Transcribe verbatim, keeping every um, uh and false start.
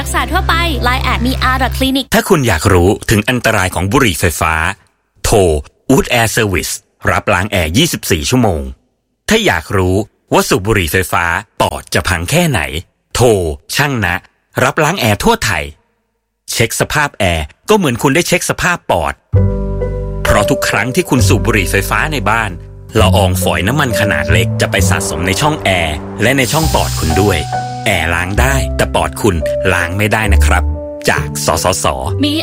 รักษาทั่วไป ไลน์ แอท มี อาร์ คลินิกถ้าคุณอยากรู้ถึงอันตรายของบุหรี่ไฟฟ้าโทร Wood Air Service รับล้างแอร์ยี่สิบสี่ชั่วโมงถ้าอยากรู้ว่าสูบบุหรี่ไฟฟ้าปอดจะพังแค่ไหนโทรช่างนะรับล้างแอร์ทั่วไทยเช็คสภาพแอร์ก็เหมือนคุณได้เช็คสภาพปอดเพราะทุกครั้งที่คุณสูบบุหรี่ไฟฟ้าในบ้านละอองฝอยน้ำมันขนาดเล็กจะไปสะสมในช่องแอร์และในช่องปอดคุณด้วยแอร์ล้างได้แต่ปอดคุณล้างไม่ได้นะครับจากสสสมี